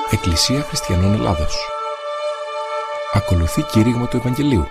Εκκλησία Χριστιανών Ελλάδος. Ακολουθεί κήρυγμα του Ευαγγελίου.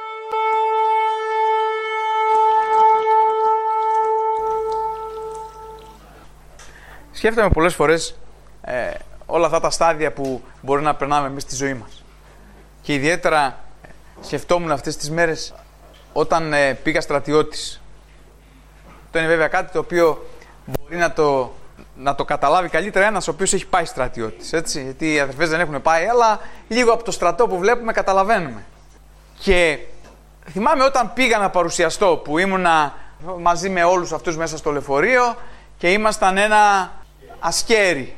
Σκέφτομαι πολλές φορές όλα αυτά τα στάδια που μπορεί να περνάμε εμείς στη ζωή μας. Και ιδιαίτερα σκεφτόμουν αυτές τις μέρες όταν πήγα στρατιώτης. Αυτό είναι βέβαια κάτι το οποίο μπορεί να το καταλάβει καλύτερα ένας ο οποίος έχει πάει στρατιώτης, έτσι, γιατί οι αδερφές δεν έχουν πάει, αλλά λίγο από το στρατό που βλέπουμε καταλαβαίνουμε. Και θυμάμαι όταν πήγα να παρουσιαστώ, που ήμουνα μαζί με όλους αυτούς μέσα στο λεωφορείο και ήμασταν ένα ασκέρι,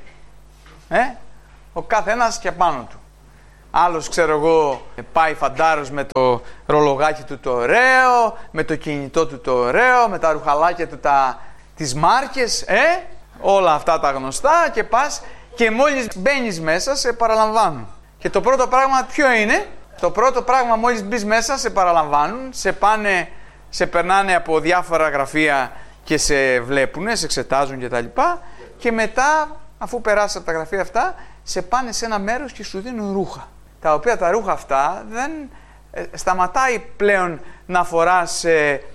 ο καθένας και πάνω του. Άλλος, ξέρω εγώ, πάει φαντάρος με το ρολογάκι του το ωραίο, με το κινητό του το ωραίο, με τα ρουχαλάκια του τις μάρκες, όλα αυτά τα γνωστά, και πας και μόλις μπαίνεις μέσα σε παραλαμβάνουν. Και το πρώτο πράγμα ποιο είναι? Το πρώτο πράγμα, μόλις μπεις μέσα σε παραλαμβάνουν, σε περνάνε από διάφορα γραφεία και σε βλέπουνε, σε εξετάζουν κτλ. Και μετά, αφού περάσεις από τα γραφεία αυτά, σε πάνε σε ένα μέρος και σου δίνουν ρούχα. Τα οποία τα ρούχα αυτά δεν σταματάει πλέον να φοράς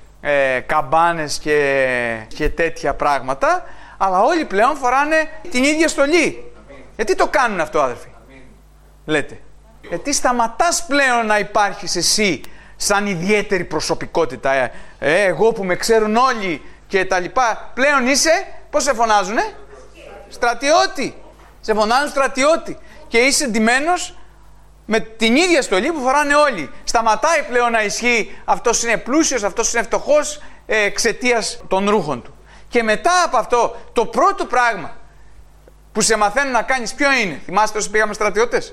καμπάνες και τέτοια πράγματα, αλλά όλοι πλέον φοράνε την ίδια στολή. Γιατί το κάνουν αυτό, αδερφοί? Λέτε. Γιατί σταματάς πλέον να υπάρχεις εσύ σαν ιδιαίτερη προσωπικότητα. Εγώ που με ξέρουν όλοι και τα λοιπά. Πλέον είσαι, πώς σε φωνάζουνε? Στρατιώτη. Σε φωνάζουν στρατιώτη. Και είσαι ντυμένος με την ίδια στολή που φοράνε όλοι. Σταματάει πλέον να ισχύει αυτός είναι πλούσιος, αυτός είναι φτωχός εξαιτίας των ρούχων του. Και μετά από αυτό, το πρώτο πράγμα που σε μαθαίνουν να κάνεις ποιο είναι? Θυμάστε όσοι πήγαμε στρατιώτες?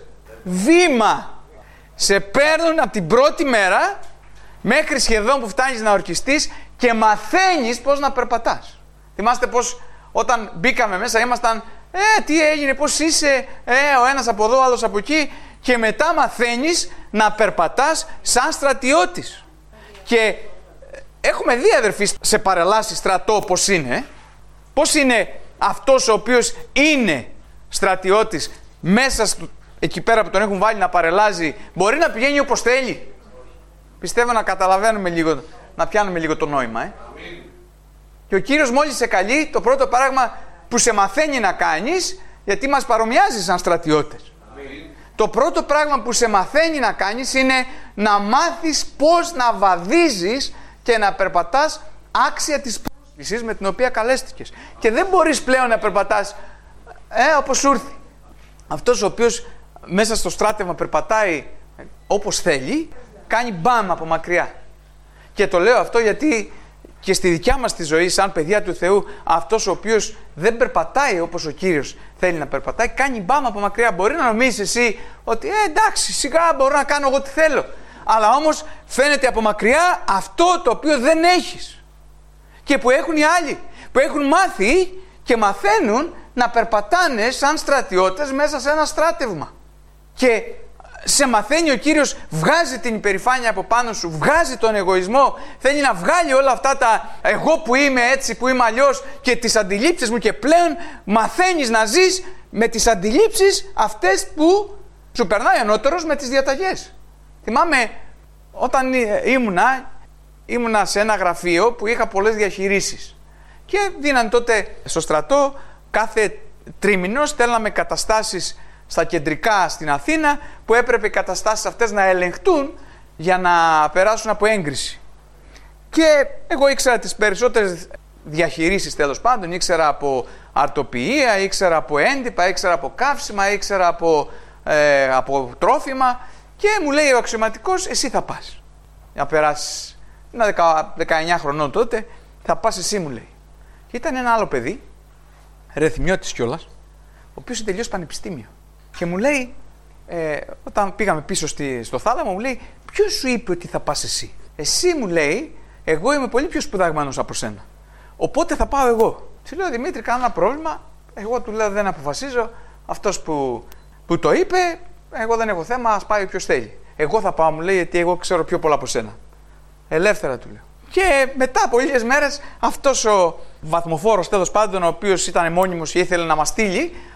Βήμα. Σε παίρνουν από την πρώτη μέρα μέχρι σχεδόν που φτάνεις να ορκιστείς και μαθαίνεις πώς να περπατάς. Θυμάστε πώς όταν μπήκαμε μέσα ήμασταν τι έγινε, πώς είσαι, ο ένας από εδώ, ο άλλος από εκεί, και μετά μαθαίνεις να περπατάς σαν στρατιώτης. Και έχουμε δει, αδερφοί, σε παρελάσεις στρατό πώς είναι. Πώς είναι αυτός ο οποίος είναι στρατιώτης μέσα εκεί πέρα που τον έχουν βάλει να παρελάζει, μπορεί να πηγαίνει όπως θέλει. Πιστεύω να καταλαβαίνουμε λίγο, να πιάνουμε λίγο το νόημα. Και ο Κύριος μόλις σε καλεί, το πρώτο πράγμα που σε μαθαίνει να κάνεις, γιατί μας παρομοιάζει σαν στρατιώτες. Το πρώτο πράγμα που σε μαθαίνει να κάνεις είναι να μάθεις πώς να βαδίζεις και να περπατάς άξια της πρόσκλησης με την οποία καλέστηκες. Και δεν μπορείς πλέον να περπατάς όπως σου ήρθε. Αυτός ο οποίος μέσα στο στράτευμα περπατάει όπως θέλει, κάνει μπαμ από μακριά. Και το λέω αυτό γιατί και στη δικιά μας τη ζωή, σαν παιδιά του Θεού, αυτός ο οποίος δεν περπατάει όπως ο Κύριος θέλει να περπατάει, κάνει μπάμ από μακριά. Μπορεί να νομίζεις εσύ ότι εντάξει, σιγά μπορώ να κάνω εγώ τι θέλω. Αλλά όμως φαίνεται από μακριά αυτό το οποίο δεν έχεις. Και που έχουν οι άλλοι, που έχουν μάθει και μαθαίνουν να περπατάνε σαν στρατιώτες μέσα σε ένα στράτευμα. Και σε μαθαίνει ο Κύριος, βγάζει την υπερηφάνεια από πάνω σου, βγάζει τον εγωισμό, θέλει να βγάλει όλα αυτά τα εγώ που είμαι έτσι, που είμαι αλλιώς, και τις αντιλήψεις μου, και πλέον μαθαίνεις να ζεις με τις αντιλήψεις αυτές που σου περνάει ανώτερος με τις διαταγές. Θυμάμαι όταν ήμουνα σε ένα γραφείο που είχα πολλές διαχειρίσεις και δίναν τότε στο στρατό κάθε τρίμηνο, στέλναμε καταστάσεις στα κεντρικά στην Αθήνα, που έπρεπε οι καταστάσεις αυτές να ελεγχτούν για να περάσουν από έγκριση. Και εγώ ήξερα τις περισσότερες διαχειρίσεις, τέλος πάντων. Ήξερα από αρτοποιία, ήξερα από έντυπα, ήξερα από καύσιμα, ήξερα από τρόφιμα, και μου λέει ο αξιωματικός, εσύ θα πας να περάσεις. Ήμουν 19 χρονών τότε, θα πας εσύ, μου λέει. Και ήταν ένα άλλο παιδί, ρεθιμιώτης κιόλας, ο οποίος τελειώσει πανεπιστήμιο. Και μου λέει, όταν πήγαμε πίσω στο θάλαμο, μου λέει, ποιος σου είπε ότι θα πας εσύ? Εσύ, μου λέει, εγώ είμαι πολύ πιο σπουδαγμένος από σένα. Οπότε θα πάω εγώ. Του λέω, Δημήτρη, κανένα πρόβλημα. Εγώ του λέω, δεν αποφασίζω. Αυτός που το είπε, εγώ δεν έχω θέμα, ας πάει όποιος θέλει. Εγώ θα πάω, μου λέει, γιατί εγώ ξέρω πιο πολλά από σένα. Ελεύθερα, του λέω. Και μετά από λίγες μέρες, αυτός ο βαθμοφόρος, τέλος πάντων, ο οποίος ήταν μόνιμος και ήθελε να μας στείλει,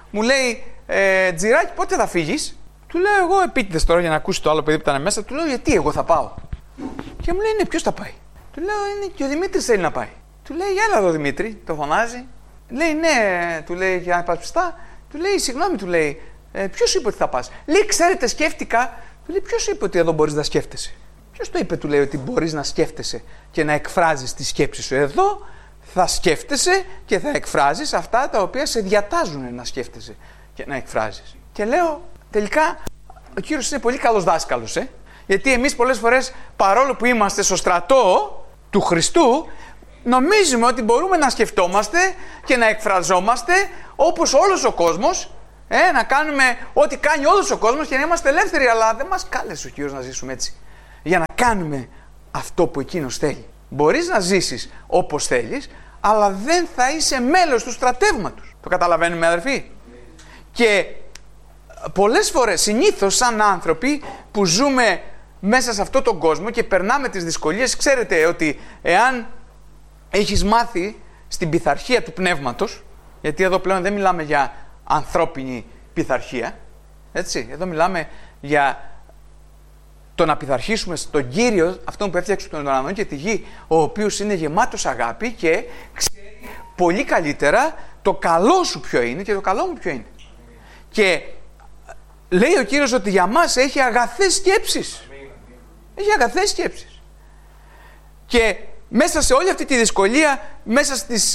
μου λέει Τζιράκη, πότε θα φύγεις? Του λέω εγώ επίτηδες τώρα για να ακούσει το άλλο παιδί που ήταν μέσα. Του λέω γιατί εγώ θα πάω? Και μου λέει ναι, ποιος θα πάει? Του λέω είναι και ο Δημήτρης θέλει να πάει. Του λέει για έλα εδώ Δημήτρη, το φωνάζει. Λέει ναι, του λέει για να πας πιστά. Του λέει συγγνώμη, του λέει ποιος είπε ότι θα πας? Λέει ξέρετε σκέφτηκα. Του λέει ποιος είπε ότι εδώ μπορείς να σκέφτεσαι? Ποιος το είπε, του λέει, ότι μπορείς να σκέφτεσαι και να εκφράζεις τη σκέψη σου? Εδώ θα σκέφτεσαι και θα εκφράζεις αυτά τα οποία σε διατάζουν να σκέφτεσαι και να εκφράζεις. Και λέω τελικά ο Κύριος είναι πολύ καλός δάσκαλος, γιατί εμείς πολλές φορές παρόλο που είμαστε στο στρατό του Χριστού νομίζουμε ότι μπορούμε να σκεφτόμαστε και να εκφραζόμαστε όπως όλος ο κόσμος, να κάνουμε ό,τι κάνει όλος ο κόσμος και να είμαστε ελεύθεροι, αλλά δεν μας κάλεσε ο Κύριος να ζήσουμε έτσι για να κάνουμε αυτό που εκείνος θέλει. Μπορείς να ζήσεις όπως θέλεις, αλλά δεν θα είσαι μέλος του στρατεύματος. Το καταλαβαίνουμε, αδερφοί? Και πολλές φορές, συνήθως σαν άνθρωποι που ζούμε μέσα σε αυτόν τον κόσμο και περνάμε τις δυσκολίες, ξέρετε ότι εάν έχεις μάθει στην πειθαρχία του πνεύματος, γιατί εδώ πλέον δεν μιλάμε για ανθρώπινη πειθαρχία, έτσι, εδώ μιλάμε για το να πειθαρχήσουμε στον Κύριο, αυτόν που έφτιαξε τον ουρανό και τη γη, ο οποίος είναι γεμάτος αγάπη και ξέρει πολύ καλύτερα το καλό σου ποιο είναι και το καλό μου ποιο είναι. Και λέει ο Κύριος ότι για μας έχει αγαθές σκέψεις. Έχει αγαθές σκέψεις. Και μέσα σε όλη αυτή τη δυσκολία, μέσα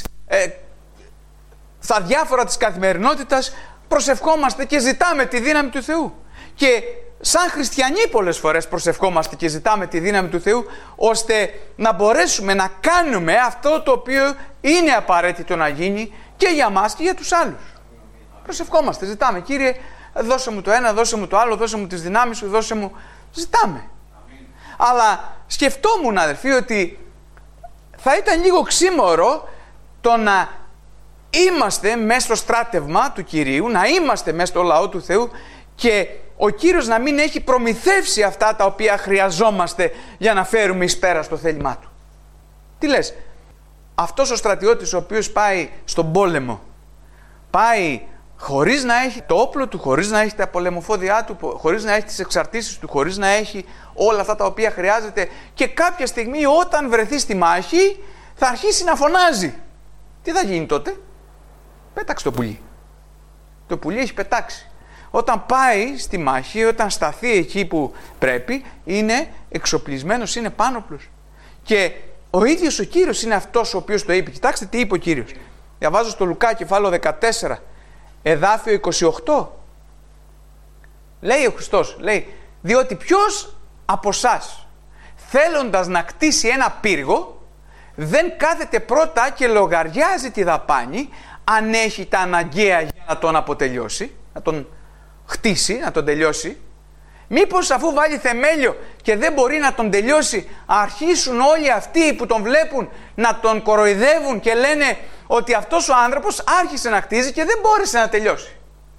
στα διάφορα της καθημερινότητας, προσευχόμαστε και ζητάμε τη δύναμη του Θεού. Και σαν χριστιανοί πολλές φορές προσευχόμαστε και ζητάμε τη δύναμη του Θεού, ώστε να μπορέσουμε να κάνουμε αυτό το οποίο είναι απαραίτητο να γίνει και για μας και για τους άλλους. Προσευχόμαστε, ζητάμε, Κύριε, δώσε μου το ένα, δώσε μου το άλλο, δώσε μου τις δυνάμεις σου, δώσε μου... Ζητάμε. Αλλά σκεφτόμουν, αδερφοί, ότι θα ήταν λίγο ξύμορο το να είμαστε μέσα στο στράτευμα του Κυρίου, να είμαστε μέσα στο λαό του Θεού και ο Κύριος να μην έχει προμηθεύσει αυτά τα οποία χρειαζόμαστε για να φέρουμε εις πέρα στο θέλημά Του. Τι λες? Αυτός ο στρατιώτης ο οποίος πάει στον πόλεμο, πάει χωρίς να έχει το όπλο του, χωρίς να έχει τα πολεμοφόδια του, χωρίς να έχει τις εξαρτήσεις του, χωρίς να έχει όλα αυτά τα οποία χρειάζεται, και κάποια στιγμή όταν βρεθεί στη μάχη θα αρχίσει να φωνάζει. Τι θα γίνει τότε? Πέταξε το πουλί. Το πουλί έχει πετάξει. Όταν πάει στη μάχη, όταν σταθεί εκεί που πρέπει, είναι εξοπλισμένος, είναι πάνωπλος. Και ο ίδιος ο Κύριος είναι αυτός ο οποίος το είπε. Κοιτάξτε τι είπε ο Κύριος. Διαβάζω στο Λουκά κεφάλαιο 14, εδάφιο 28. Λέει ο Χριστός, λέει, διότι ποιος από εσάς θέλοντας να κτίσει ένα πύργο δεν κάθεται πρώτα και λογαριάζει τη δαπάνη αν έχει τα αναγκαία για να τον αποτελειώσει, να τον χτίσει, να τον τελειώσει. Μήπως αφού βάλει θεμέλιο και δεν μπορεί να τον τελειώσει, αρχίσουν όλοι αυτοί που τον βλέπουν να τον κοροϊδεύουν και λένε ότι αυτός ο άνθρωπος άρχισε να χτίζει και δεν μπόρεσε να τελειώσει.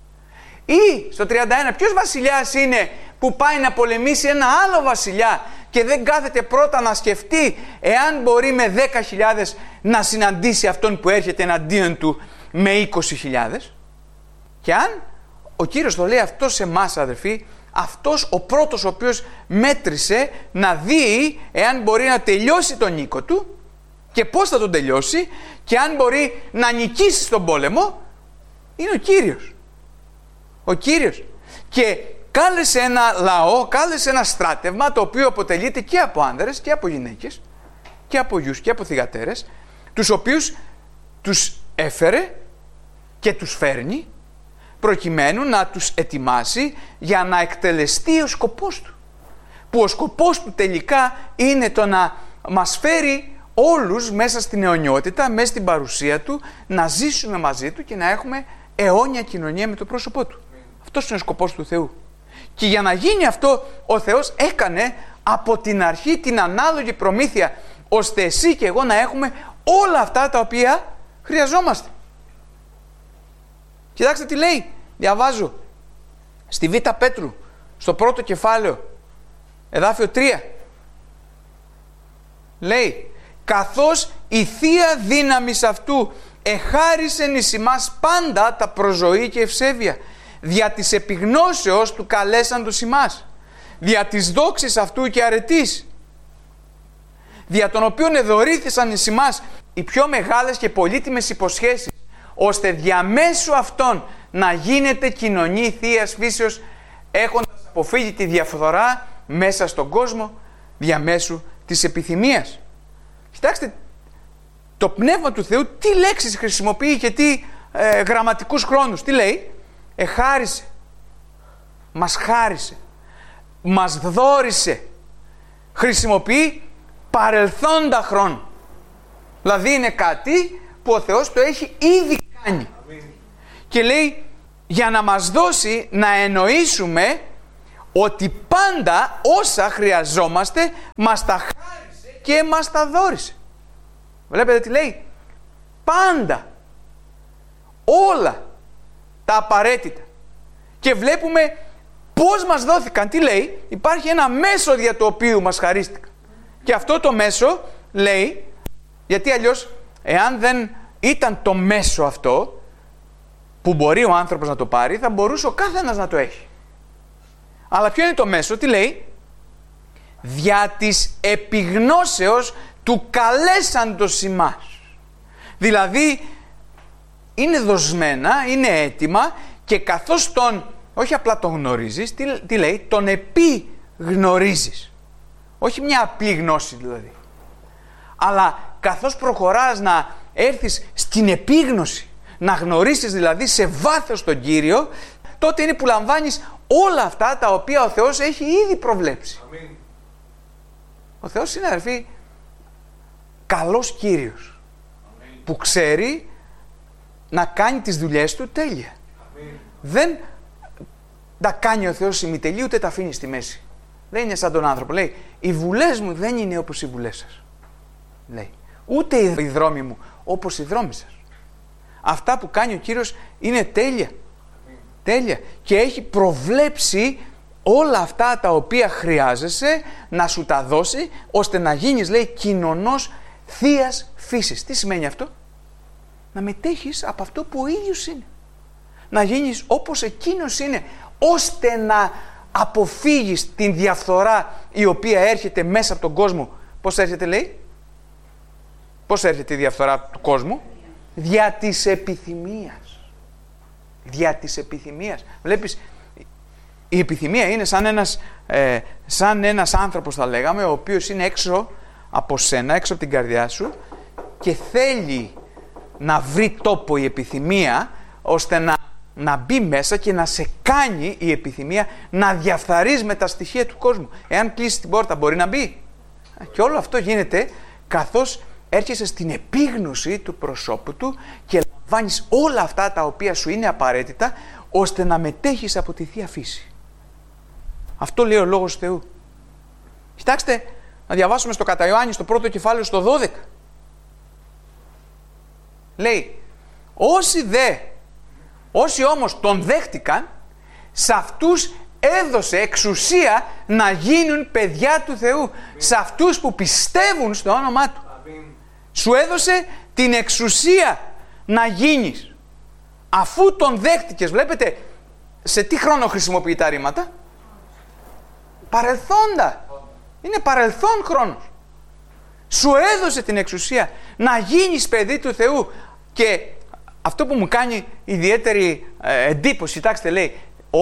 Ή στο 31, ποιος βασιλιάς είναι που πάει να πολεμήσει ένα άλλο βασιλιά και δεν κάθεται πρώτα να σκεφτεί εάν μπορεί με 10.000 να συναντήσει αυτόν που έρχεται εναντίον του με 20.000? Και αν ο Κύριος το λέει αυτό σε εμάς, αδερφοί, αυτός ο πρώτος ο οποίος μέτρησε να δει εάν μπορεί να τελειώσει τον οίκο του και πώς θα τον τελειώσει και αν μπορεί να νικήσει στον πόλεμο, είναι ο Κύριος. Ο Κύριος. Και κάλεσε ένα λαό, κάλεσε ένα στράτευμα το οποίο αποτελείται και από άνδρες και από γυναίκες και από γιους και από θυγατέρες, τους οποίους τους έφερε και τους φέρνει προκειμένου να τους ετοιμάσει για να εκτελεστεί ο σκοπός του. Που ο σκοπός του τελικά είναι το να μας φέρει όλους μέσα στην αιωνιότητα, μέσα στην παρουσία του, να ζήσουμε μαζί του και να έχουμε αιώνια κοινωνία με το πρόσωπό του. Αυτός είναι ο σκοπός του Θεού. Και για να γίνει αυτό, ο Θεός έκανε από την αρχή την ανάλογη προμήθεια, ώστε εσύ και εγώ να έχουμε όλα αυτά τα οποία χρειαζόμαστε. Κοιτάξτε τι λέει, διαβάζω στη Β' Πέτρου, στο πρώτο κεφάλαιο, εδάφιο 3. Λέει, καθώς η θεία δύναμη αυτού εχάρισεν εις ημάς πάντα τα προζωή και ευσέβεια, δια της επιγνώσεως του καλέσαντος ημάς, δια της δόξης αυτού και αρετής, δια των οποίων εδωρήθησαν εις ημάς οι πιο μεγάλες και πολύτιμες υποσχέσεις, ώστε διαμέσου αυτών να γίνεται κοινωνή θείας φύσεως, έχοντας αποφύγει τη διαφθορά μέσα στον κόσμο διαμέσου της επιθυμίας. Κοιτάξτε, το Πνεύμα του Θεού τι λέξεις χρησιμοποιεί και τι γραμματικούς χρόνους. Τι λέει? Εχάρισε, μας χάρισε, μας δώρισε. Χρησιμοποιεί παρελθόντα χρόνο. Δηλαδή είναι κάτι που ο Θεός το έχει ήδη κάνει. Και λέει για να μας δώσει να εννοήσουμε ότι πάντα όσα χρειαζόμαστε μας τα χάρισε και μας τα δώρισε. Βλέπετε τι λέει? Πάντα. Όλα τα απαραίτητα. Και βλέπουμε πώς μας δόθηκαν. Τι λέει? Υπάρχει ένα μέσο δια το οποίο μας χαρίστηκαν. Και αυτό το μέσο λέει, γιατί αλλιώς εάν δεν ήταν το μέσο αυτό που μπορεί ο άνθρωπος να το πάρει, θα μπορούσε ο καθένας να το έχει. Αλλά ποιο είναι το μέσο? Τι λέει? Δια της επιγνώσεως του καλέσαντος ημάς. Δηλαδή είναι δοσμένα, είναι έτοιμα και καθώς τον, όχι απλά τον γνωρίζεις, τι λέει? Τον επιγνωρίζεις. Όχι μια απλή γνώση δηλαδή. Αλλά καθώς προχωράς να έρθεις στην επίγνωση, να γνωρίσεις δηλαδή σε βάθος τον Κύριο, τότε είναι που λαμβάνεις όλα αυτά τα οποία ο Θεός έχει ήδη προβλέψει. Αμήν. Ο Θεός είναι, αδερφοί, καλός Κύριος. Αμήν. Που ξέρει να κάνει τις δουλειές του τέλεια. Αμήν. Δεν τα κάνει ο Θεός ημιτελή, ούτε τα αφήνει στη μέση. Δεν είναι σαν τον άνθρωπο. Λέει, οι βουλές μου δεν είναι όπως οι βουλές σας. Λέει, ούτε οι δρόμοι μου όπως οι δρόμοι σας. Αυτά που κάνει ο Κύριος είναι τέλεια. Τέλεια. Και έχει προβλέψει όλα αυτά τα οποία χρειάζεσαι να σου τα δώσει, ώστε να γίνεις, λέει, κοινωνός θείας φύσης. Τι σημαίνει αυτό? Να μετέχεις από αυτό που ο ίδιος είναι. Να γίνεις όπως εκείνος είναι, ώστε να αποφύγεις την διαφθορά η οποία έρχεται μέσα από τον κόσμο. Πώς έρχεται, λέει? Πώς έρχεται η διαφθορά του κόσμου? Δια της επιθυμίας. Δια της επιθυμίας. Βλέπεις, η επιθυμία είναι σαν ένας άνθρωπος, θα λέγαμε, ο οποίος είναι έξω από σένα, έξω από την καρδιά σου και θέλει να βρει τόπο η επιθυμία, ώστε να μπει μέσα και να σε κάνει η επιθυμία να διαφθαρείς με τα στοιχεία του κόσμου. Εάν κλείσει την πόρτα, μπορεί να μπει. Και όλο αυτό γίνεται καθώς έρχεσαι στην επίγνωση του προσώπου του και λαμβάνεις όλα αυτά τα οποία σου είναι απαραίτητα, ώστε να μετέχεις από τη Θεία Φύση. Αυτό λέει ο Λόγος του Θεού. Κοιτάξτε, να διαβάσουμε στο κατά Ιωάννη, στο πρώτο κεφάλαιο, στο 12. Λέει, όσοι όμως τον δέχτηκαν, σε αυτούς έδωσε εξουσία να γίνουν παιδιά του Θεού. Σε αυτούς που πιστεύουν στο όνομά του. Σου έδωσε την εξουσία να γίνεις. Αφού τον δέχτηκες, βλέπετε σε τι χρόνο χρησιμοποιεί τα ρήματα? Παρελθόντα. Είναι παρελθόν χρόνος. Σου έδωσε την εξουσία να γίνεις παιδί του Θεού. Και αυτό που μου κάνει ιδιαίτερη εντύπωση, κοιτάξτε, λέει,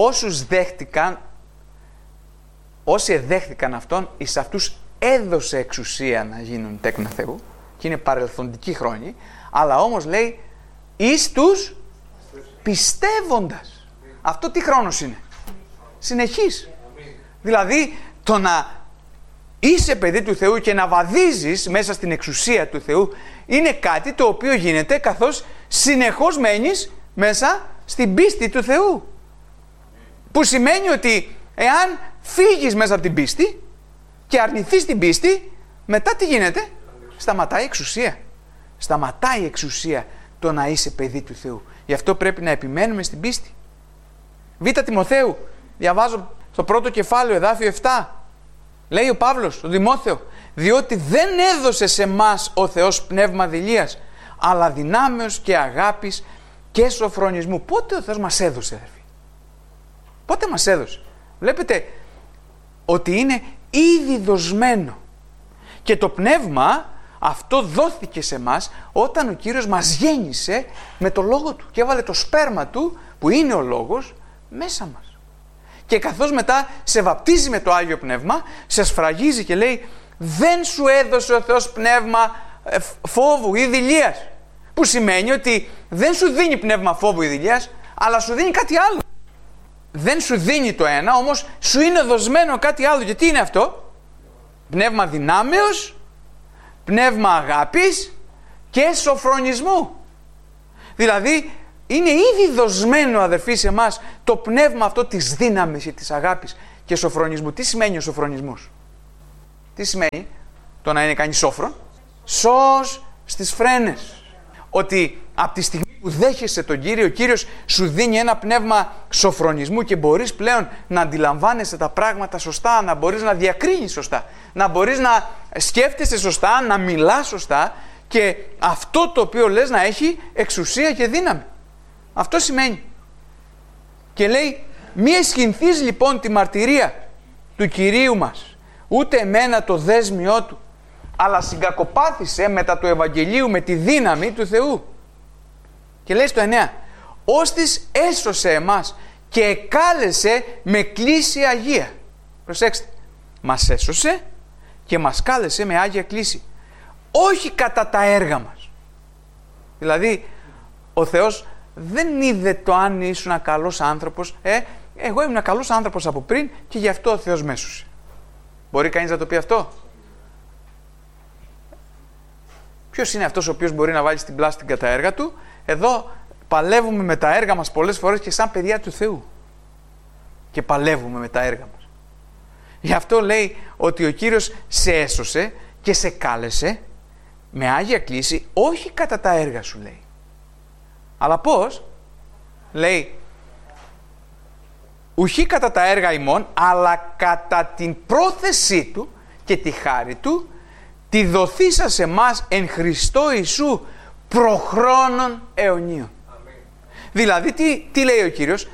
όσοι δέχτηκαν αυτόν, εις αυτούς έδωσε εξουσία να γίνουν τέκνα Θεού. Και είναι παρελθοντική χρόνη, αλλά όμως λέει εις τους πιστεύοντας. Αυτό τι χρόνος είναι? Συνεχής. Δηλαδή το να είσαι παιδί του Θεού και να βαδίζεις μέσα στην εξουσία του Θεού είναι κάτι το οποίο γίνεται καθώς συνεχώς μένεις μέσα στην πίστη του Θεού. Που σημαίνει ότι εάν φύγεις μέσα από την πίστη και αρνηθείς την πίστη, μετά τι γίνεται? Σταματάει η εξουσία. Σταματάει η εξουσία το να είσαι παιδί του Θεού. Γι' αυτό πρέπει να επιμένουμε στην πίστη. Β' Τιμοθέου, διαβάζω στο πρώτο κεφάλαιο, εδάφιο 7. Λέει ο Παύλος, τον Τιμόθεο, διότι δεν έδωσε σε μας ο Θεός πνεύμα δειλίας, αλλά δυνάμεως και αγάπης και σοφρονισμού. Πότε ο Θεός μας έδωσε, αδερφοί? Πότε μας έδωσε? Βλέπετε ότι είναι ήδη δοσμένο. Και το πνεύμα αυτό δόθηκε σε μας όταν ο Κύριος μας γέννησε με το Λόγο Του και έβαλε το σπέρμα Του, που είναι ο Λόγος, μέσα μας. Και καθώς μετά σε βαπτίζει με το Άγιο Πνεύμα, σε σφραγίζει και λέει, δεν σου έδωσε ο Θεός πνεύμα φόβου ή δειλίας. Που σημαίνει ότι δεν σου δίνει πνεύμα φόβου ή δειλίας, αλλά σου δίνει κάτι άλλο. Δεν σου δίνει το ένα, όμως σου είναι δοσμένο κάτι άλλο. Και τι είναι αυτό? Πνεύμα δυνάμεως, πνεύμα αγάπης και σοφρονισμού. Δηλαδή είναι ήδη δοσμένο, αδερφοί, σε εμάς το πνεύμα αυτό της δύναμης ή της αγάπης και σοφρονισμού. Τι σημαίνει ο σοφρονισμός? Τι σημαίνει το να είναι κανείς σόφρον? Σως στις φρένες. Ότι από τη στιγμή που δέχεσαι τον Κύριο, ο Κύριος σου δίνει ένα πνεύμα σοφρονισμού και μπορείς πλέον να αντιλαμβάνεσαι τα πράγματα σωστά, να μπορείς να διακρίνεις σωστά, να μπορείς να σκέφτεσαι σωστά, να μιλάς σωστά και αυτό το οποίο λες να έχει εξουσία και δύναμη. Αυτό σημαίνει. Και λέει, μη αισχυνθείς λοιπόν τη μαρτυρία του Κυρίου μας, ούτε εμένα το δέσμιό του, αλλά συγκακοπάθησε μετά του Ευαγγελίου με τη δύναμη του Θεού. Και λέει στο 9, ώστις έσωσε εμάς και εκάλεσε με κλήση Αγία. Προσέξτε, μας έσωσε και μας κάλεσε με Άγια κλήση. Όχι κατά τα έργα μας. Δηλαδή, ο Θεός δεν είδε το αν ήσουν καλός άνθρωπος. Εγώ ήμουν καλός άνθρωπος από πριν και γι' αυτό ο Θεός με έσωσε. Μπορεί κανείς να το πει αυτό? Ποιος είναι αυτός ο οποίος μπορεί να βάλει στην πλάστη κατά έργα του? Εδώ παλεύουμε με τα έργα μας πολλές φορές και σαν παιδιά του Θεού. Και παλεύουμε με τα έργα μας. Γι' αυτό λέει ότι ο Κύριος σε έσωσε και σε κάλεσε με Άγια κλήση, όχι κατά τα έργα σου, λέει. Αλλά πώς? Λέει, ουχή κατά τα έργα ημών, αλλά κατά την πρόθεσή του και τη χάρη του, τη δοθήσα σε εμάς εν Χριστώ Ιησού προχρόνων αιωνίων. Δηλαδή τι λέει ο Κύριος?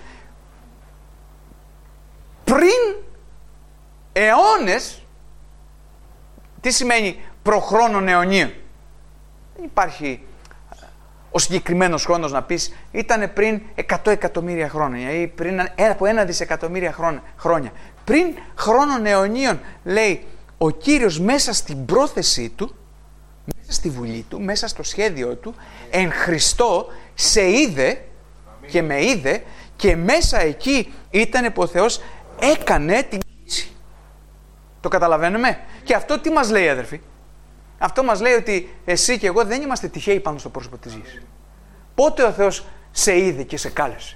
Πριν αιώνες, τι σημαίνει προχρόνων αιωνίων? Δεν υπάρχει ο συγκεκριμένος χρόνος να πεις ήταν πριν 100 εκατομμύρια χρόνια ή πριν από 1 δισεκατομμύρια χρόνια. Πριν χρόνων αιωνίων, λέει ο Κύριος, μέσα στην πρόθεσή του, μέσα στη βουλή του, μέσα στο σχέδιο του, εν Χριστώ σε είδε και με είδε και μέσα εκεί ήταν που ο Θεός έκανε την κλήση. Το καταλαβαίνουμε? Και αυτό τι μας λέει, αδερφοί? Αυτό μας λέει ότι εσύ και εγώ δεν είμαστε τυχαίοι πάνω στο πρόσωπο της γης. Πότε ο Θεός σε είδε και σε κάλεσε?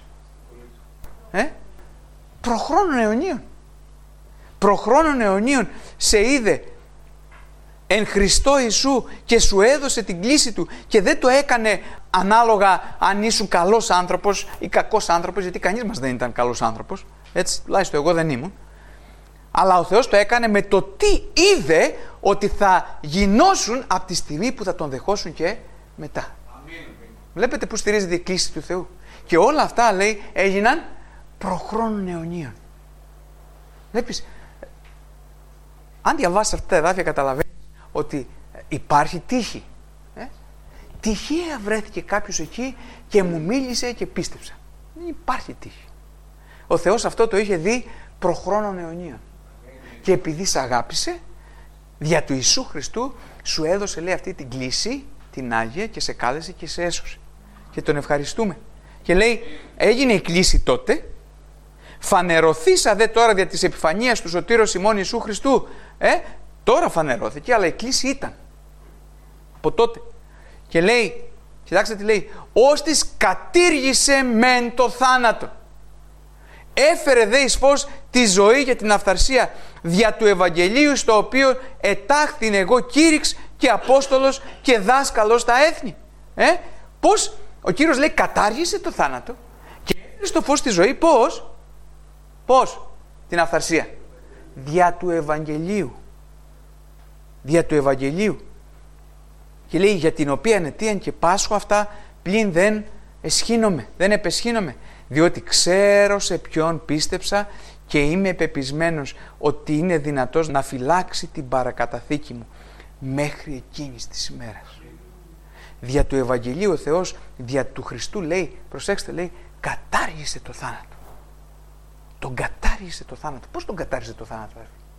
Προχρόνων αιωνίων. Προχρόνων αιωνίων σε είδε εν Χριστώ Ιησού και σου έδωσε την κλήση του και δεν το έκανε ανάλογα αν ήσουν καλός άνθρωπος ή κακός άνθρωπος, γιατί κανείς μας δεν ήταν καλός άνθρωπος, έτσι τουλάχιστον εγώ δεν ήμουν. Αλλά ο Θεός το έκανε με το τι είδε ότι θα γινώσουν από τη στιγμή που θα τον δεχόσουν και μετά. Βλέπετε που στηρίζεται η κλήση του Θεού. Και όλα αυτά, λέει, έγιναν προχρόνων αιωνίων. Βλέπεις, αν διαβάσεις αυτά τα εδάφια καταλαβαίνεις ότι υπάρχει τύχη. Τυχαία βρέθηκε κάποιος εκεί και μου μίλησε και πίστεψα. Δεν υπάρχει τύχη. Ο Θεός αυτό το είχε δει προχρόνων αιωνίων. Και επειδή σε αγάπησε, δια του Ιησού Χριστού σου έδωσε, λέει, αυτή την κλήση, την Άγια, και σε κάλεσε και σε έσωσε. Και τον ευχαριστούμε. Και λέει, έγινε η κλήση τότε, φανερωθήσα δε τώρα δια της επιφανείας του σωτήρος ημών Ιησού Χριστού. Τώρα φανερώθηκε, αλλά η κλήση ήταν από τότε. Και λέει, κοιτάξτε τι λέει, ώστις κατήργησε μεν το θάνατο. Έφερε δε εις φως τη ζωή και την αυθαρσία δια του Ευαγγελίου, στο οποίο ετάχθην εγώ κήρυξ και Απόστολος και δάσκαλος στα έθνη. Πώς ο Κύριος, λέει, κατάργησε το θάνατο και έφερε στο φως τη ζωή? Πώς? Την αυθαρσία. Δια του Ευαγγελίου. Δια του Ευαγγελίου. Και λέει για την οποία αιτίαν και πάσχω αυτά πλην δεν επεσχύνομαι, διότι ξέρω σε ποιον πίστεψα και είμαι πεπισμένος ότι είναι δυνατός να φυλάξει την παρακαταθήκη μου μέχρι εκείνης της ημέρας. Δια του Ευαγγελίου ο Θεός, δια του Χριστού λέει, προσέξτε, λέει, κατάργησε το θάνατο. Τον κατάργησε το θάνατο. Πώς τον κατάργησε το θάνατο?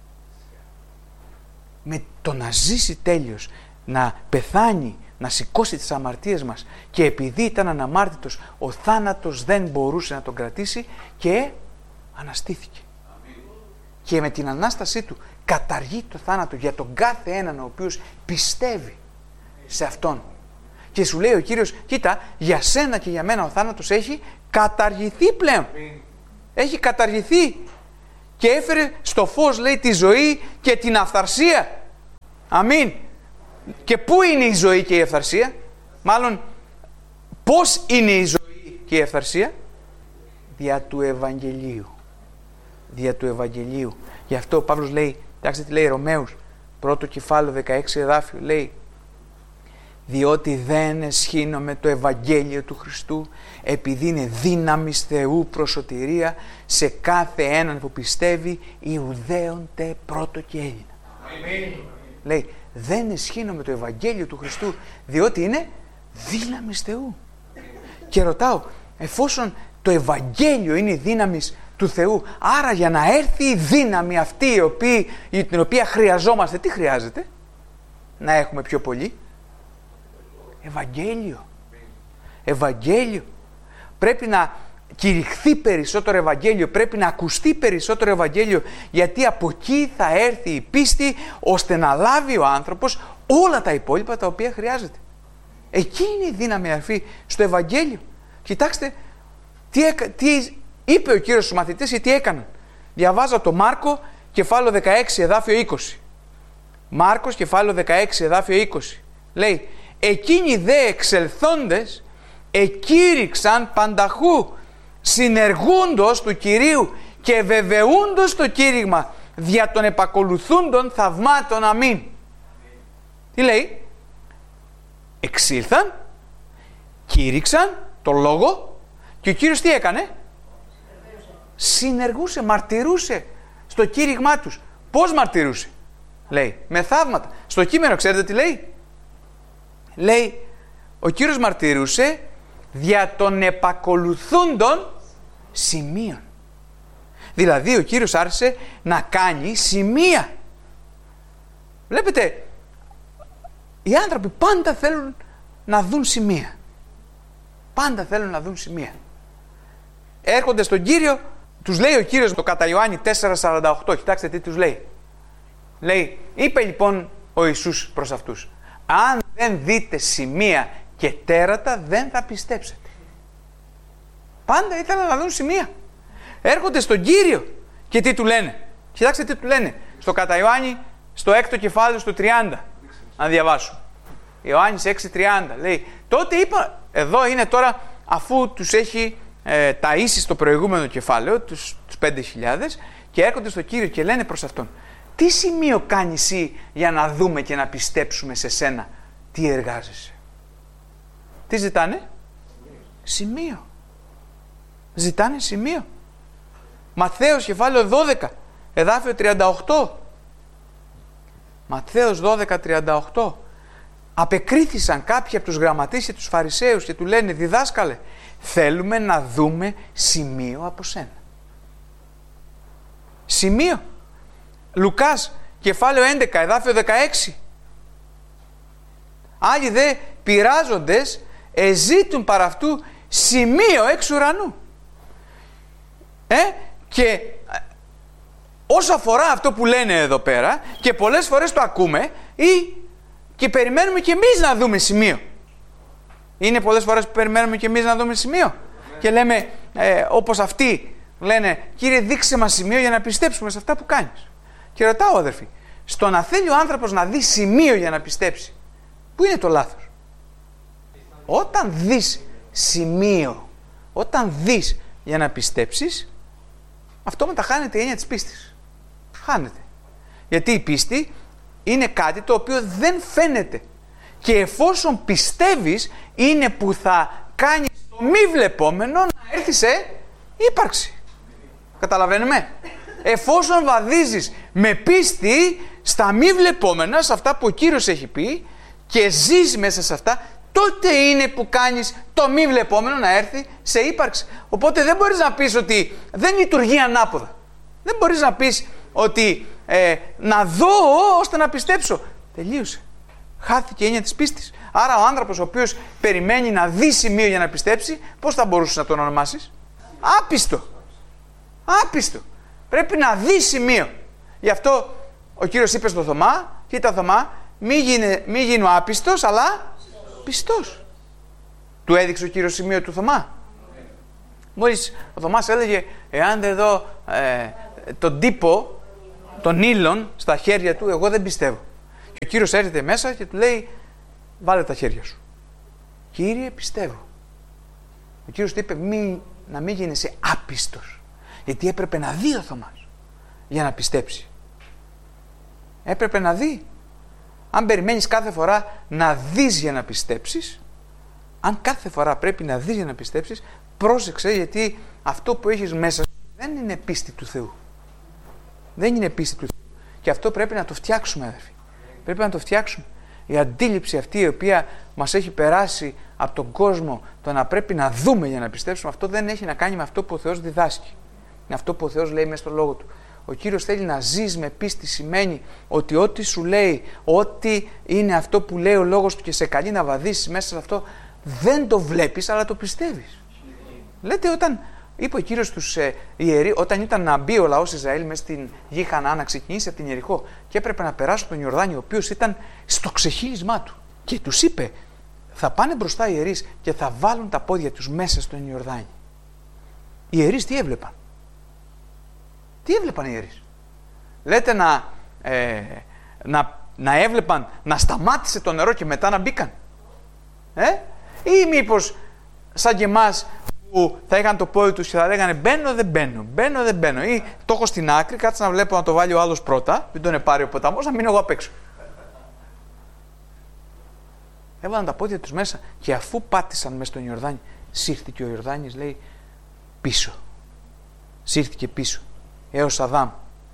Με το να ζήσει τέλειος, να πεθάνει, να σηκώσει τις αμαρτίες μας, και επειδή ήταν αναμάρτητος, ο θάνατος δεν μπορούσε να τον κρατήσει και αναστήθηκε. Και με την Ανάστασή του καταργεί το θάνατο για τον κάθε έναν ο οποίος πιστεύει σε Αυτόν. Και σου λέει ο Κύριος, κοίτα, για σένα και για μένα ο θάνατος έχει καταργηθεί πλέον. Έχει καταργηθεί και έφερε στο φως, λέει, τη ζωή και την αυθαρσία. Αμήν. Και πού είναι η ζωή και η αυθαρσία? Μάλλον πώς είναι η ζωή και η αυθαρσία? Δια του Ευαγγελίου. Δια του Ευαγγελίου. Γι' αυτό ο Παύλος λέει, κοιτάξτε τι λέει Ρωμαίους, πρώτο κεφάλαιο 16 εδάφιο, λέει, διότι δεν εσχήνομαι το Ευαγγέλιο του Χριστού, επειδή είναι δύναμις Θεού προς σωτηρία σε κάθε έναν που πιστεύει, Ιουδαίον τε πρώτο και Έλληνα. Λέει, δεν εσχήνομαι το Ευαγγέλιο του Χριστού, διότι είναι δύναμις Θεού. Και ρωτάω, εφόσον το Ευαγγέλιο είναι η δύναμις του Θεού, άρα για να έρθει η δύναμη αυτή την οποία χρειαζόμαστε, τι χρειάζεται? Να έχουμε πιο πολύ Ευαγγέλιο. Ευαγγέλιο. Πρέπει να κηρυχθεί περισσότερο Ευαγγέλιο, πρέπει να ακουστεί περισσότερο Ευαγγέλιο, γιατί από εκεί θα έρθει η πίστη ώστε να λάβει ο άνθρωπος όλα τα υπόλοιπα τα οποία χρειάζεται. Εκεί είναι η δύναμη, αρφή, στο Ευαγγέλιο. Κοιτάξτε τι είπε ο Κύριος στους μαθητές και τι έκαναν. Διαβάζω το Μάρκο κεφάλαιο 16 εδάφιο 20. Μάρκος κεφάλαιο 16 εδάφιο 20. Λέει, εκείνοι δε εξελθόντες εκήρυξαν πανταχού, συνεργούντος του Κυρίου και βεβαιούντος το κήρυγμα δια των επακολουθούντων θαυμάτων. Αμήν. Τι λέει? Εξήλθαν, κήρυξαν το λόγο και ο Κύριος τι έκανε? Συνεργούσε, μαρτυρούσε στο κήρυγμά τους. Πώς μαρτυρούσε? Λέει, με θαύματα. Στο κείμενο ξέρετε τι λέει? Λέει, ο Κύριος μαρτυρούσε δια των επακολουθούντων σημείων. Δηλαδή ο Κύριος άρχισε να κάνει σημεία. Βλέπετε, οι άνθρωποι πάντα θέλουν να δουν σημεία. Πάντα θέλουν να δουν σημεία. Έρχονται στον Κύριο, τους λέει ο Κύριος το κατά Ιωάννη 4:48. Κοιτάξτε τι τους λέει. Λέει, είπε λοιπόν ο Ιησούς προς αυτούς, αν δεν δείτε σημεία και τέρατα δεν θα πιστέψετε. Πάντα ήθελαν να δουν σημεία. Έρχονται στον Κύριο και τι του λένε? Κοιτάξτε τι του λένε. Στο κατά Ιωάννη, στο 6ο κεφάλαιο, στο 30. Να διαβάσω. Ιωάννης 6:30. Λέει, τότε είπα, εδώ είναι τώρα αφού τους έχει ταΐσει στο προηγούμενο κεφάλαιο, τους 5.000, και έρχονται στον Κύριο και λένε προς αυτόν, τι σημείο κάνεις εσύ για να δούμε και να πιστέψουμε σε σένα? Τι εργάζεσαι? Τι ζητάνε? Σημείο. Ζητάνε σημείο. Ματθαίος κεφάλαιο 12, εδάφιο 38. Ματθαίος 12:38. Απεκρίθησαν κάποιοι από τους γραμματείς και τους φαρισαίους και του λένε, διδάσκαλε, θέλουμε να δούμε σημείο από σένα. Σημείο. Λουκάς κεφάλαιο 11, εδάφιο 16. Άλλοι δε πειράζοντες εζήτουν παρά αυτού σημείο εξ ουρανού. Και όσο αφορά αυτό που λένε εδώ πέρα, και πολλές φορές το ακούμε και περιμένουμε και εμείς να δούμε σημείο. Είναι πολλές φορές που περιμένουμε και εμείς να δούμε σημείο και λέμε όπως αυτοί λένε, Κύριε δείξε μας σημείο για να πιστέψουμε σε αυτά που κάνεις. Και ρωτάω, αδερφοί, στο να θέλει ο άνθρωπος να δει σημείο για να πιστέψει, πού είναι το λάθος? Όταν δεις σημείο, όταν δεις για να πιστέψεις, αυτό μεταχάνεται η έννοια της πίστης. Χάνεται. Γιατί η πίστη είναι κάτι το οποίο δεν φαίνεται. και εφόσον πιστεύεις είναι που θα κάνεις το μη βλεπόμενο να έρθει σε ύπαρξη. Καταλαβαίνουμε? Εφόσον βαδίζεις με πίστη στα μη βλεπόμενα, σε αυτά που ο Κύριος έχει πει και ζεις μέσα σε αυτά, τότε είναι που κάνεις το μη βλεπόμενο να έρθει σε ύπαρξη. Οπότε δεν μπορείς να πεις ότι δεν λειτουργεί ανάποδα. Δεν μπορείς να πεις ότι να δω ώστε να πιστέψω. Τελείωσε. Χάθηκε η έννοια της πίστης. Άρα ο άνθρωπος ο οποίος περιμένει να δει σημείο για να πιστέψει, πώς θα μπορούσες να τον ονομάσεις? Άπιστο. Άπιστο. Πρέπει να δει σημείο. Γι' αυτό ο Κύριος είπε στο Θωμά, κοίτα Θωμά, μη γίνω άπιστος, αλλά πιστός. Του έδειξε ο Κύριος σημείο του Θωμά. Μόλις ο Θωμάς έλεγε, εάν δεν δω τον τύπο των ήλων στα χέρια του, εγώ δεν πιστεύω. Και ο Κύριος έρχεται μέσα και του λέει, βάλε τα χέρια σου. Κύριε, πιστεύω. Ο Κύριος του είπε, να μην γίνεσαι άπιστος. Γιατί έπρεπε να δει ο Θωμάς για να πιστέψει. Έπρεπε να δει. Αν περιμένεις κάθε φορά να δεις για να πιστέψεις, αν κάθε φορά πρέπει να δεις για να πιστέψεις, πρόσεξε, γιατί αυτό που έχεις μέσα σου δεν είναι πίστη του Θεού. Δεν είναι πίστη του Θεού. Και αυτό πρέπει να το φτιάξουμε, αδερφοί. Πρέπει να το φτιάξουμε. Η αντίληψη αυτή η οποία μας έχει περάσει από τον κόσμο, το να πρέπει να δούμε για να πιστέψουμε, αυτό δεν έχει να κάνει με αυτό που ο Θεός διδάσκει. Είναι αυτό που ο Θεός λέει μέσα στο λόγο του. Ο Κύριος θέλει να ζεις με πίστη, σημαίνει ότι ό,τι σου λέει, ό,τι είναι αυτό που λέει ο λόγος του και σε καλεί να βαδίσεις μέσα σε αυτό, δεν το βλέπεις αλλά το πιστεύεις. Λέτε, όταν είπε ο Κύριος στους ιερείς, όταν ήταν να μπει ο λαός Ισραήλ μέσα στην γη Χαναά, να ξεκινήσει από την Ιεριχώ και έπρεπε να περάσουν τον Ιορδάνη, ο οποίος ήταν στο ξεχύλισμά του, και τους είπε, θα πάνε μπροστά οι ιερείς και θα βάλουν τα πόδια τους μέσα στον Ιορδάνη. Οι ιερείς τι έβλεπαν? Τι έβλεπαν οι ιερείς? Λέτε να έβλεπαν να σταμάτησε το νερό και μετά να μπήκαν? Ή μήπως σαν και εμάς που θα είχαν το πόδι τους και θα λέγανε μπαίνω δεν μπαίνω, μπαίνω δεν μπαίνω, ή το έχω στην άκρη, κάτσε να βλέπω να το βάλει ο άλλος πρώτα, μην τον πάρει ο ποταμός, να μείνω εγώ απ' έξω. Έβαλαν τα πόδια τους μέσα και αφού πάτησαν μέσα στον Ιορδάνη, σύρθηκε ο Ιορδάνης, λέει, πίσω. Σύρθηκε πίσω, έως Αδάμ.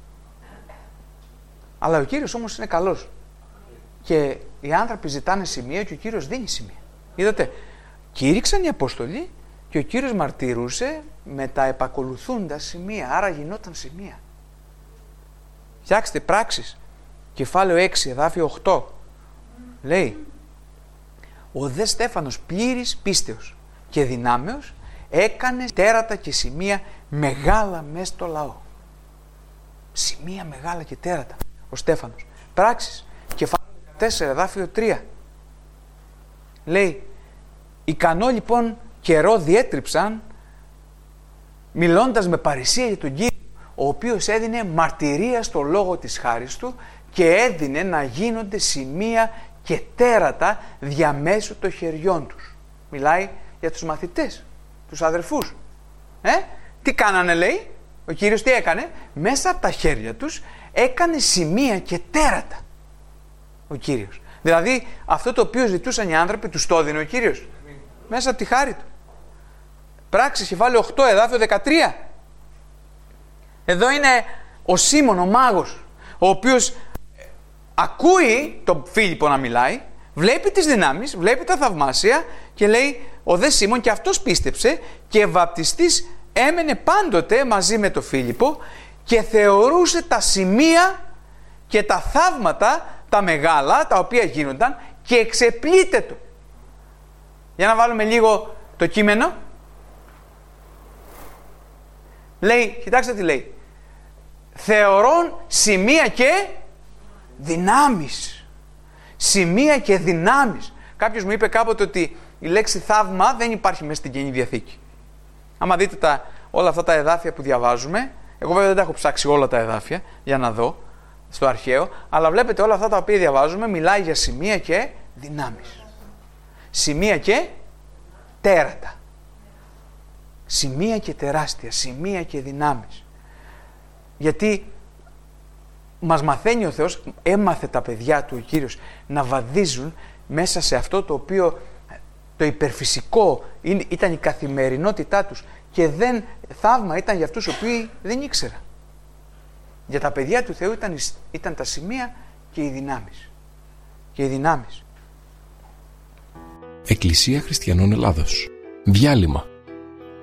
Αλλά ο Κύριος όμως είναι καλός. Και οι άνθρωποι ζητάνε σημεία και ο Κύριος δίνει σημεία. Είδατε, κήρυξαν οι Απόστολοι και ο Κύριος μαρτυρούσε με τα επακολουθούντα σημεία, άρα γινόταν σημεία. Φτιάξτε πράξεις, κεφάλαιο 6, εδάφιο 8, λέει, ο δε Στέφανος πλήρης πίστεως και δυνάμεως έκανε τέρατα και σημεία μεγάλα μες στο λαό. Σημεία μεγάλα και τέρατα ο Στέφανος. Πράξεις, κεφάλαιο 4, εδάφιο 3, λέει, ικανό λοιπόν καιρό διέτριψαν, μιλώντας με παρησία για τον Κύριο, ο οποίος έδινε μαρτυρία στο λόγο της χάρης του και έδινε να γίνονται σημεία και τέρατα διαμέσου των χεριών τους. Μιλάει για τους μαθητές, τους αδερφούς. Τι κάνανε, λέει, ο Κύριος τι έκανε? Μέσα από τα χέρια τους έκανε σημεία και τέρατα ο Κύριος. Δηλαδή αυτό το οποίο ζητούσαν οι άνθρωποι τους το έδινε ο Κύριος μέσα από τη χάρη του. Πράξεις, κεφάλαιο 8, εδάφιο 13. Εδώ είναι ο Σίμων, ο μάγος, ο οποίος ακούει τον Φίλιππο να μιλάει, βλέπει τις δυνάμεις, βλέπει τα θαυμάσια και λέει, ο δε Σίμων, και αυτός πίστεψε και βαπτιστής έμενε πάντοτε μαζί με τον Φίλιππο και θεωρούσε τα σημεία και τα θαύματα, τα μεγάλα, τα οποία γίνονταν, και εξεπλήτετο. Για να βάλουμε λίγο το κείμενο. Λέει, κοιτάξτε τι λέει. Θεωρών σημεία και δυνάμεις. Σημεία και δυνάμεις. Κάποιος μου είπε κάποτε ότι η λέξη θαύμα δεν υπάρχει μέσα στην Καινή Διαθήκη. Άμα δείτε όλα αυτά τα εδάφια που διαβάζουμε, εγώ βέβαια δεν τα έχω ψάξει όλα τα εδάφια για να δω στο αρχαίο, αλλά βλέπετε όλα αυτά τα οποία διαβάζουμε μιλάει για σημεία και δυνάμεις. Σημεία και τέρατα. Σημεία και τεράστια, σημεία και δυνάμεις. Γιατί μας μαθαίνει ο Θεός, έμαθε τα παιδιά του ο Κύριος να βαδίζουν μέσα σε αυτό το οποίο το υπερφυσικό ήταν η καθημερινότητά τους και θαύμα ήταν για αυτούς οι οποίοι δεν ήξεραν. Για τα παιδιά του Θεού ήταν τα σημεία και οι δυνάμεις. Εκκλησία Χριστιανών Ελλάδος. Διάλειμμα.